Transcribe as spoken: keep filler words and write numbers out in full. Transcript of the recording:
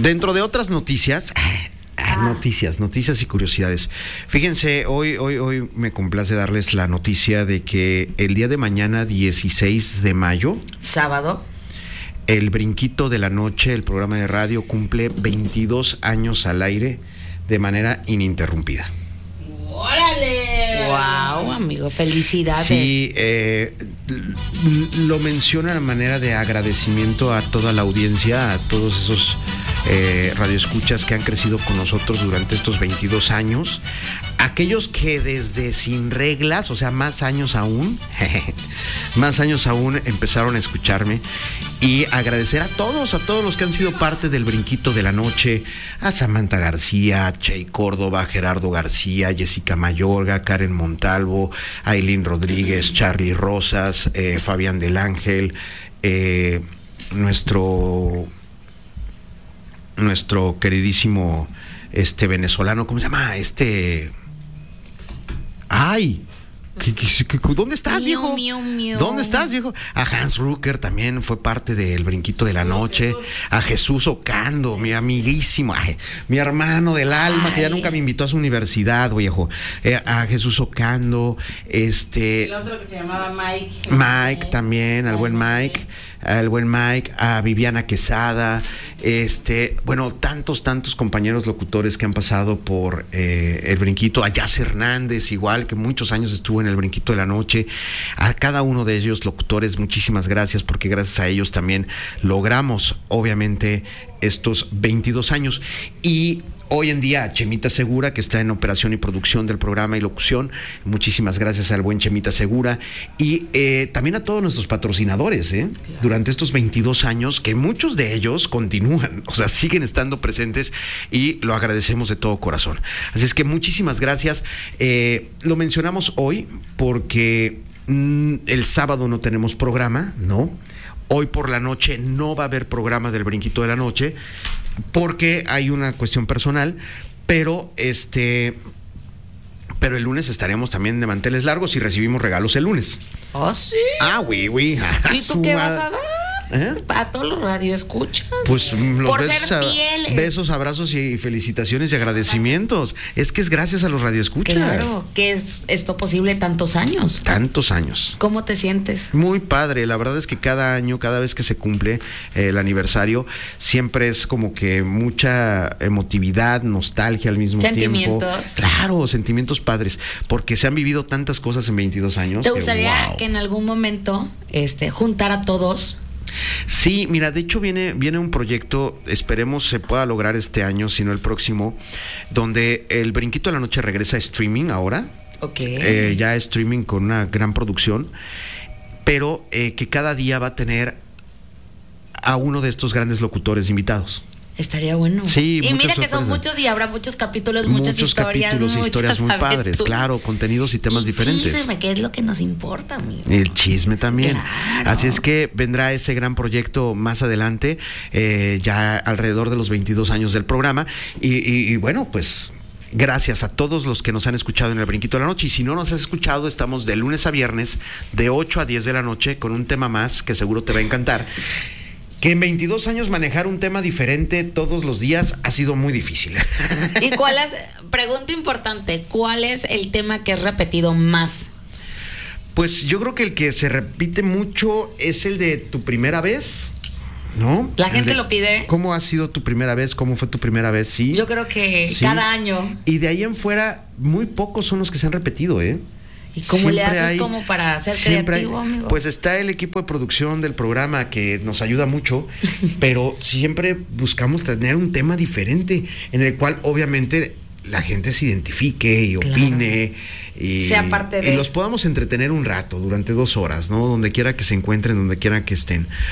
Dentro de otras noticias, ah, noticias, noticias y curiosidades. Fíjense, hoy, hoy, hoy me complace darles la noticia de que el día de mañana, dieciséis de mayo, sábado, El Brinquito de la Noche, el programa de radio, cumple veintidós años al aire de manera ininterrumpida. ¡Órale! ¡Wow, amigo! ¡Felicidades! Sí, eh, lo menciona de manera de agradecimiento a toda la audiencia, a todos esos eh, radioescuchas que han crecido con nosotros durante estos veintidós años. Aquellos que desde Sin Reglas, o sea, más años aún, más años aún empezaron a escucharme. Y agradecer a todos, a todos los que han sido parte del Brinquito de la Noche, a Samantha García, a Chey Córdoba, Gerardo García, Jessica Mayorga, Karen Montalvo, Aileen Rodríguez, Charlie Rosas, eh, Fabián del Ángel, eh, nuestro, nuestro queridísimo este venezolano, ¿cómo se llama? Este... ¡Ay! ¿Qué, qué, qué, ¿Dónde estás, miu, viejo? miu, miu. ¿Dónde estás, viejo? A Hans Rucker también fue parte del Brinquito de la Noche. A Jesús Ocando, mi amiguísimo, ay, mi hermano del alma, ay, que ya nunca me invitó a su universidad, viejo. Eh, a Jesús Ocando, este... El otro que se llamaba Mike. Mike también, al buen Mike, al buen Mike, a Viviana Quesada, este, bueno, tantos, tantos compañeros locutores que han pasado por eh, el Brinquito, a Jazz Hernández, igual, que muchos años estuvo en el Brinquito de la Noche. A cada uno de ellos, locutores, muchísimas gracias, porque gracias a ellos también logramos, obviamente, estos veintidós años. Y hoy en día a Chemita Segura, que está en operación y producción del programa y locución. Muchísimas gracias al buen Chemita Segura. Y eh, también a todos nuestros patrocinadores, ¿eh? Claro. Durante estos veintidós años, que muchos de ellos continúan, o sea, siguen estando presentes y lo agradecemos de todo corazón. Así es que muchísimas gracias. Eh, lo mencionamos hoy porque mmm, el sábado no tenemos programa, ¿no? Hoy por la noche no va a haber programa del Brinquito de la Noche porque hay una cuestión personal, pero este, pero el lunes estaremos también de manteles largos y recibimos regalos el lunes. ¿Oh, sí? Ah, güey, güey. ¿Y tú qué vas a dar? ¿Eh? A todos los radioescuchas. Pues los por besos, ser a, besos, abrazos y felicitaciones y agradecimientos. Es que es gracias a los radioescuchas. Claro, que es esto posible tantos años. Tantos años. ¿Cómo te sientes? Muy padre. La verdad es que cada año, cada vez que se cumple eh, el aniversario, siempre es como que mucha emotividad, nostalgia al mismo sentimientos. tiempo. Claro, sentimientos padres, porque se han vivido tantas cosas en veintidós años. ¿Te gustaría que, wow. que en algún momento este, juntar a todos? Sí, mira, de hecho viene, viene un proyecto, esperemos se pueda lograr este año, si no el próximo, donde el Brinquito de la Noche regresa a streaming ahora. Ok. Eh, ya streaming con una gran producción, pero eh, que cada día va a tener a uno de estos grandes locutores invitados. Estaría bueno. Sí, y mira que sorpresas. Son muchos y habrá muchos capítulos, muchas muchos historias. capítulos, muchas historias muy aventuras. padres, claro, contenidos y temas y diferentes. Chisme, que es lo que nos importa, amigo. El chisme también. Claro. Así es que vendrá ese gran proyecto más adelante, eh, ya alrededor de los veintidós años del programa. Y, y, y bueno, pues gracias a todos los que nos han escuchado en el Brinquito de la Noche. Y si no nos has escuchado, estamos de lunes a viernes, de ocho a diez de la noche, con un tema más que seguro te va a encantar. Que en veintidós años manejar un tema diferente todos los días ha sido muy difícil. ¿Y cuál es, pregunta importante, cuál es el tema que has repetido más? Pues yo creo que el que se repite mucho es el de tu primera vez, ¿no? La gente de, lo pide. ¿Cómo ha sido tu primera vez? ¿Cómo fue tu primera vez? Sí. Yo creo que sí. Cada año. Y de ahí en fuera, muy pocos son los que se han repetido, ¿eh? ¿Y cómo siempre le haces hay, como para ser creativo, hay, amigo? Pues está el equipo de producción del programa que nos ayuda mucho, pero siempre buscamos tener un tema diferente en el cual obviamente la gente se identifique y opine, claro. y, sea parte de... y los podamos entretener un rato durante dos horas, ¿no? Donde quiera que se encuentren, donde quiera que estén.